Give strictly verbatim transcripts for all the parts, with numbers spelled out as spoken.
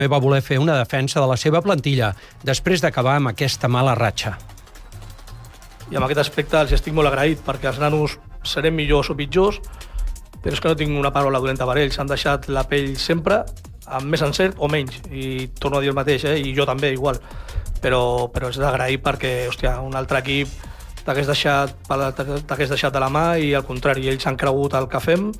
va voler fer una defensa de la seva plantilla després d'acabar amb aquesta mala ratxa. I amb aquest aspecte els estic molt agraït, perquè els nanos serem millors o pitjors, però és que no tinc una paraula dolenta per ells. Han deixat la pell sempre, amb més encert o menys, i torno a dir el mateix, eh? I jo també, igual. Però, però és d'agrair perquè, hòstia, un altre equip t'hagués deixat, t'hagués deixat de la mà i al contrari, ells han cregut el que fem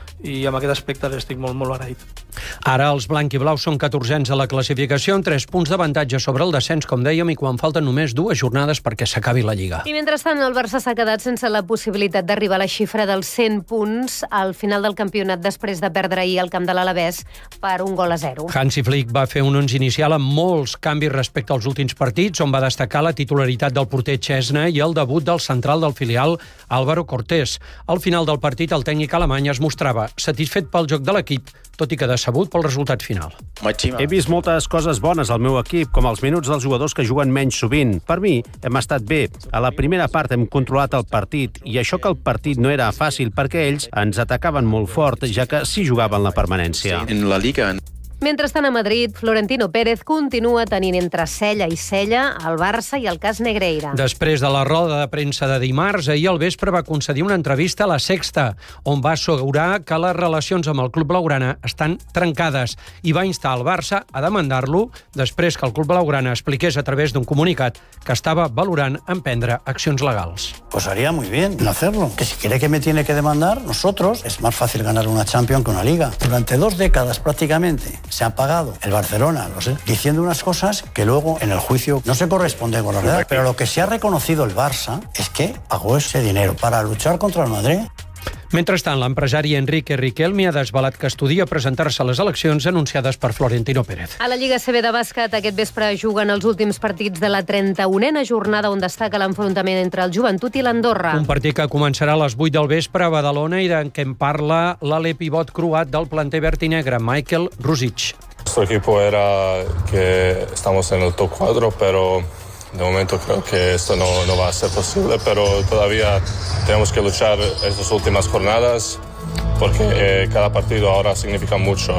i amb aquest aspecte estic molt, molt agraït. Ara els blanc-i-blaus són catorzens a la classificació, amb tres punts d'avantatge sobre el descens, com dèiem, i quan falten només dues jornades perquè s'acabi la Lliga. I mentrestant, el Barça s'ha quedat sense la possibilitat d'arribar a la xifra dels cent punts al final del campionat després de perdre ahir al camp de l'Alavés per un gol a zero. Hansi Flick va fer un onze inicial amb molts canvis respecte als últims partits, on va destacar la titularitat del porter Chesney i el debut del central del filial Álvaro Cortés. Al final del partit, el tècnic alemany es mostrava satisfet pel joc de l'equip, tot i que decebut pel resultat final. He vist moltes coses bones al meu equip, com els minuts dels jugadors que juguen menys sovint. Per mi, hem estat bé. A la primera part hem controlat el partit, i això que el partit no era fàcil perquè ells ens atacaven molt fort, ja que sí jugaven la permanència. En la Liga... Mentrestant, a Madrid, Florentino Pérez continua tenint entre cella i cella el Barça i el cas Negreira. Després de la roda de premsa de dimarts, ahir al vespre va concedir una entrevista a La Sexta, on va assegurar que les relacions amb el club blaugrana estan trencades i va instar el Barça a demandar-lo després que el club blaugrana expliqués a través d'un comunicat que estava valorant emprendre accions legals. Pues haría muy bien en hacerlo. Que si quiere que me tiene que demandar, nosotros, es más fácil ganar una Champions que una Liga. Durante dos décadas prácticamente se ha pagado el Barcelona, lo sé, diciendo unas cosas que luego en el juicio no se corresponde con la verdad. Pero lo que sí ha reconocido el Barça es que pagó ese dinero para luchar contra el Madrid. Mentrestant, l'empresari Enrique Riquelme ha desvelat que estudia presentar-se a les eleccions anunciades per Florentino Pérez. A la Lliga C B de bàsquet, aquest vespre juguen els últims partits de la trenta-unena jornada, on destaca l'enfrontament entre el Joventut i l'Andorra. Un partit que començarà a les vuit del vespre a Badalona i d'en què en parla l'ale pivot croat del planter verd i negre, Michael Rusic. Nuestro equipo era que estamos en el top cuatro, pero de momento creo que esto no, no va a ser posible, pero todavía tenemos que luchar estas últimas jornadas porque eh, cada partido ahora significa mucho,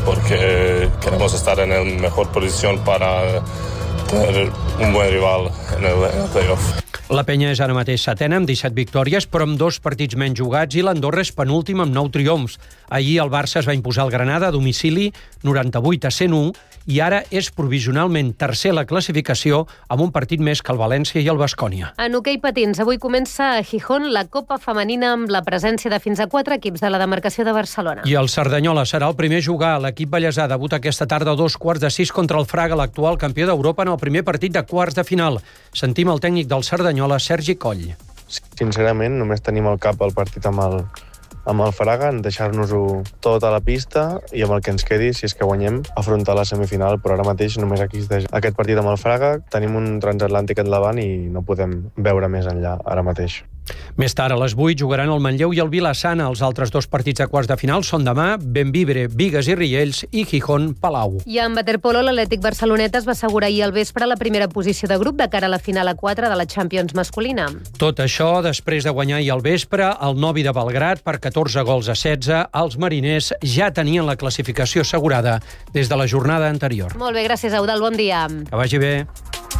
porque queremos estar en la mejor posición para tener un buen rival en el, en el playoff. La Penya és ara mateix setena amb disset victòries, però amb dos partits menys jugats, i l'Andorra és penúltim amb nou triomfs. Ahir el Barça es va imposar al Granada a domicili noranta-vuit a cent u i ara és provisionalment tercer a la classificació amb un partit més que el València i el Baskonia. En hoquei patins, avui comença a Gijón la Copa Femenina amb la presència de fins a quatre equips de la demarcació de Barcelona. I el Cerdanyola serà el primer a jugar. L'equip ballesà debuta aquesta tarda a dos quarts de sis contra el Fraga, l'actual campió d'Europa, en el primer partit de quarts de final. Sentim el tècnic del Cerdanyola, Sergi Coll. Sincerament, només tenim al cap el partit amb el, amb el Fraga, deixar-nos-ho tot a la pista i amb el que ens quedi, si és que guanyem, afrontar la semifinal, però ara mateix només existeix aquest partit amb el Fraga, tenim un transatlàntic endavant i no podem veure més enllà ara mateix. Més tard, a les vuit, jugaran el Manlleu i el Vilassana. Els altres dos partits de quarts de final són demà: Bembibre, Bigues i Riells, i Gijón, Palau. I en waterpolo, l'Atlètic Barceloneta es va assegurar ahir al vespre la primera posició de grup de cara a la final a quatre de la Champions masculina. Tot això després de guanyar ahir al vespre el Novi de Belgrad per catorze gols a setze. Els mariners ja tenien la classificació assegurada des de la jornada anterior. Molt bé, gràcies, Eudald. Bon dia. Que vagi bé.